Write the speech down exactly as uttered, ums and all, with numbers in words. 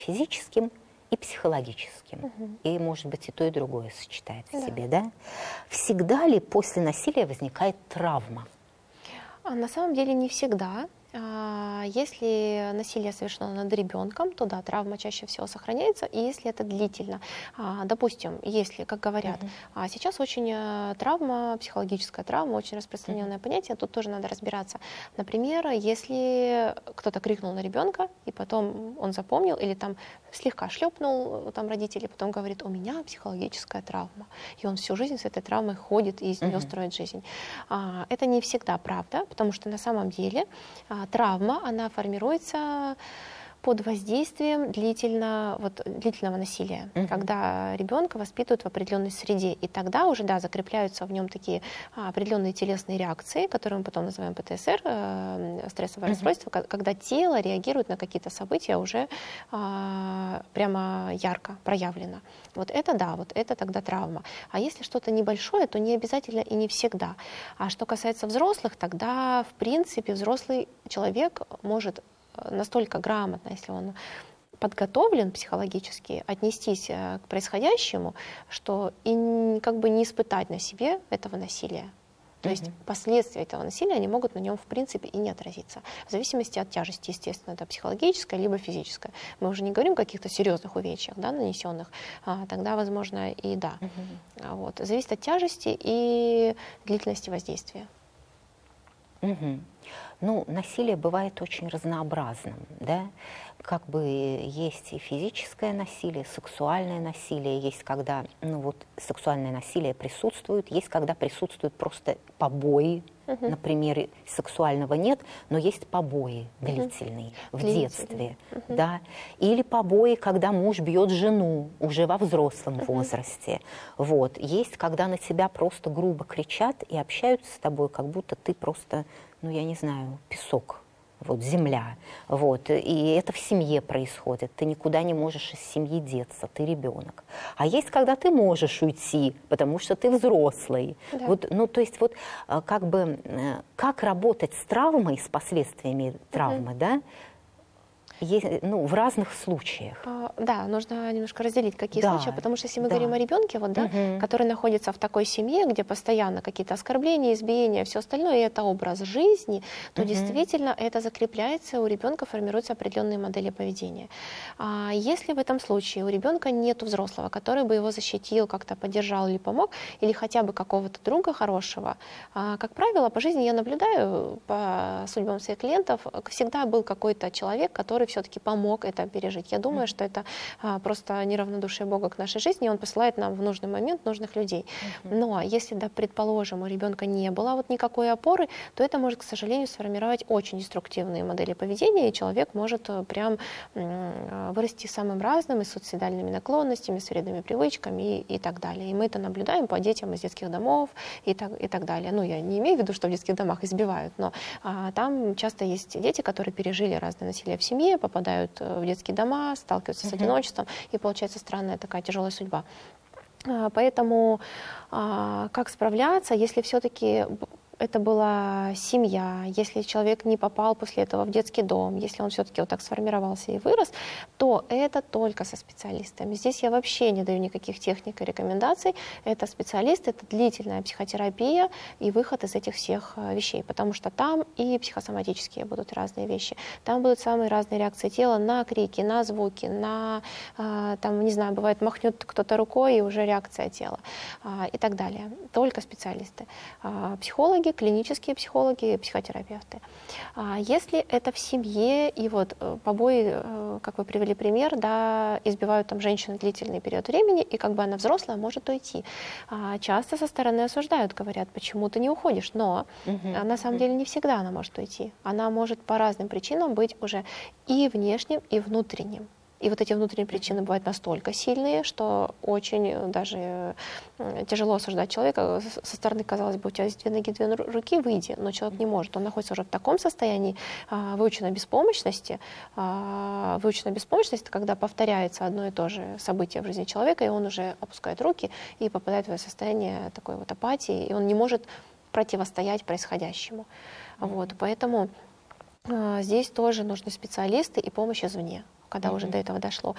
физическим и психологическим. Угу. И, может быть, и то, и другое сочетает в Да. себе, да? Всегда ли после насилия возникает травма? А на самом деле не всегда. Если насилие совершено над ребенком, то да, травма чаще всего сохраняется, и если это длительно. Допустим, если, как говорят, uh-huh. сейчас очень травма, психологическая травма, очень распространенное uh-huh. понятие, тут тоже надо разбираться. Например, если кто-то крикнул на ребенка, и потом он запомнил, или там слегка шлепнул там родители, потом говорит: у меня психологическая травма, и он всю жизнь с этой травмой ходит и из нее uh-huh. строит жизнь. Это не всегда правда, потому что на самом деле травма, она формируется под воздействием длительно, вот, длительного насилия, uh-huh. когда ребенка воспитывают в определенной среде. И тогда уже, да, закрепляются в нем такие а, определенные телесные реакции, которые мы потом называем пэ тэ эс эр, э, стрессовое uh-huh. расстройство, когда тело реагирует на какие-то события уже а, прямо ярко проявлено. Вот это да, вот это тогда травма. А если что-то небольшое, то не обязательно и не всегда. А что касается взрослых, тогда, в принципе, взрослый человек может настолько грамотно, если он подготовлен психологически, отнестись к происходящему, что и как бы не испытать на себе этого насилия. То mm-hmm. есть последствия этого насилия, они могут на нем, в принципе, и не отразиться. В зависимости от тяжести, естественно, это психологическое либо физическое. Мы уже не говорим о каких-то серьезных увечьях, да, нанесенных, а, тогда, возможно, и да. Mm-hmm. Вот. Зависит от тяжести и длительности воздействия. Mm-hmm. Ну, насилие бывает очень разнообразным, да, как бы есть и физическое насилие, сексуальное насилие, есть когда, ну вот, сексуальное насилие присутствует, есть когда присутствуют просто побои, uh-huh. например, сексуального нет, но есть побои длительные uh-huh. в длительные. детстве, uh-huh. да, или побои, когда муж бьет жену уже во взрослом uh-huh. возрасте, вот, есть когда на тебя просто грубо кричат и общаются с тобой, как будто ты просто, ну, я не знаю, песок, вот, земля, вот, и это в семье происходит, ты никуда не можешь из семьи деться, ты ребенок. А есть, когда ты можешь уйти, потому что ты взрослый. Да. Вот, ну, то есть, вот, как бы, как работать с травмой, с последствиями травмы, угу. да, есть, ну, в разных случаях. А, да, нужно немножко разделить, какие да, случаи, потому что если мы да. говорим о ребенке, вот, да, угу. который находится в такой семье, где постоянно какие-то оскорбления, избиения, все остальное, и это образ жизни, то угу. действительно это закрепляется, у ребенка формируются определенные модели поведения. А если в этом случае у ребенка нет взрослого, который бы его защитил, как-то поддержал или помог, или хотя бы какого-то друга хорошего, а, как правило, по жизни я наблюдаю, по судьбам своих клиентов, всегда был какой-то человек, который все-таки помог это пережить. Я думаю, mm-hmm. что это а, просто неравнодушие Бога к нашей жизни, и Он посылает нам в нужный момент нужных людей. Mm-hmm. Но если, да, предположим, у ребенка не было вот никакой опоры, то это может, к сожалению, сформировать очень деструктивные модели поведения, и человек может прям м- вырасти самым разным, и с суицидальными наклонностями, с вредными привычками и, и так далее. И мы это наблюдаем по детям из детских домов и так, и так далее. Ну, я не имею в виду, что в детских домах избивают, но а, там часто есть дети, которые пережили разное насилие в семье, попадают в детские дома, сталкиваются uh-huh. с одиночеством, и получается странная такая тяжелая судьба. Поэтому как справляться, если все-таки это была семья, если человек не попал после этого в детский дом, если он все-таки вот так сформировался и вырос, то это только со специалистами. Здесь я вообще не даю никаких техник и рекомендаций. Это специалист, это длительная психотерапия и выход из этих всех вещей, потому что там и психосоматические будут разные вещи. Там будут самые разные реакции тела на крики, на звуки, на, там, не знаю, бывает, махнет кто-то рукой, и уже реакция тела и так далее. Только специалисты. Психологи, клинические психологи, психотерапевты. Если это в семье, и вот побои, как вы привели пример, да, избивают там женщину длительный период времени, и как бы она взрослая, может уйти. Часто со стороны осуждают, говорят, почему ты не уходишь, но uh-huh. на самом деле не всегда она может уйти. Она может по разным причинам быть уже и внешним, и внутренним. И вот эти внутренние причины бывают настолько сильные, что очень даже тяжело осуждать человека. Со стороны, казалось бы, у тебя есть две ноги, две руки, выйди, но человек не может. Он находится уже в таком состоянии выученной беспомощности. Выученная беспомощность — это когда повторяется одно и то же событие в жизни человека, и он уже опускает руки и попадает в состояние такой вот апатии, и он не может противостоять происходящему. Вот, поэтому здесь тоже нужны специалисты и помощь извне, когда mm-hmm. уже до этого дошло.